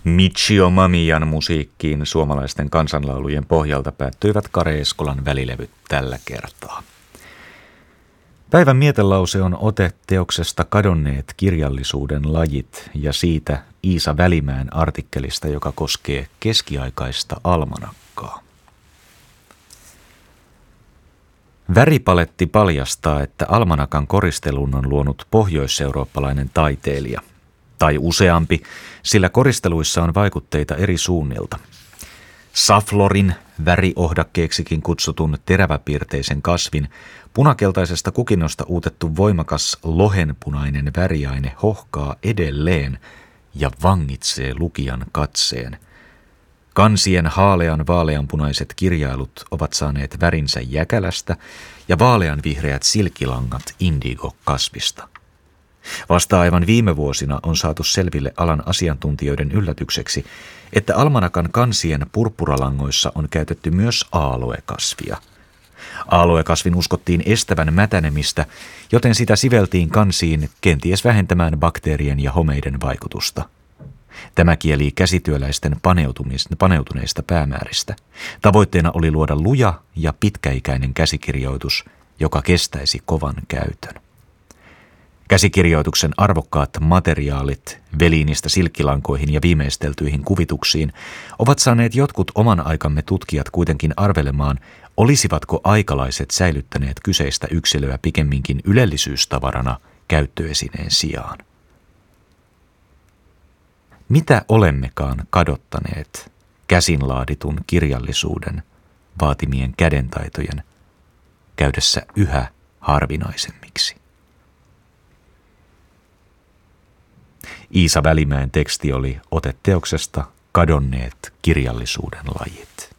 Michio Mamiyan musiikkiin suomalaisten kansanlaulujen pohjalta päättyivät Kare Eskolan välilevyt tällä kertaa. Päivän mietelause on ote teoksesta Kadonneet kirjallisuuden lajit ja siitä Iisa Välimäen artikkelista, joka koskee keskiaikaista almanakkaa. Väripaletti paljastaa, että almanakan koristelun on luonut pohjoiseurooppalainen taiteilija. Tai useampi, sillä koristeluissa on vaikutteita eri suunnilta. Saflorin, väriohdakkeeksikin kutsutun teräväpiirteisen kasvin, punakeltaisesta kukinnosta uutettu voimakas lohenpunainen väriaine hohkaa edelleen ja vangitsee lukijan katseen. Kansien vaaleanpunaiset kirjailut ovat saaneet värinsä jäkälästä ja vaaleanvihreät silkilangat indigo-kasvista. Vasta aivan viime vuosina on saatu selville alan asiantuntijoiden yllätykseksi, että almanakan kansien purppuralangoissa on käytetty myös aaloekasvia. Aaloekasvin uskottiin estävän mätänemistä, joten sitä siveltiin kansiin kenties vähentämään bakteerien ja homeiden vaikutusta. Tämä kieli käsityöläisten paneutuneista päämääristä. Tavoitteena oli luoda luja ja pitkäikäinen käsikirjoitus, joka kestäisi kovan käytön. Käsikirjoituksen arvokkaat materiaalit veliinistä silkkilankoihin ja viimeisteltyihin kuvituksiin ovat saaneet jotkut oman aikamme tutkijat kuitenkin arvelemaan, olisivatko aikalaiset säilyttäneet kyseistä yksilöä pikemminkin ylellisyystavarana käyttöesineen sijaan. Mitä olemmekaan kadottaneet käsin laaditun kirjallisuuden vaatimien kädentaitojen käydessä yhä harvinaisemmiksi? Iisa Välimäen teksti oli ote teoksesta Kadonneet kirjallisuuden lajit.